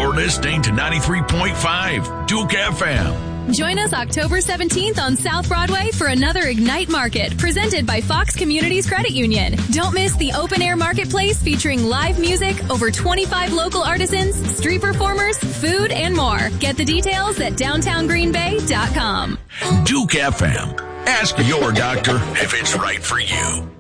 You're listening to 93.5 Duke FM. Join us October 17th on South Broadway for another Ignite Market presented by Fox Communities Credit Union. Don't miss the open-air marketplace featuring live music, over 25 local artisans, street performers, food, and more. Get the details at downtowngreenbay.com. Duke FM. Ask your doctor if it's right for you.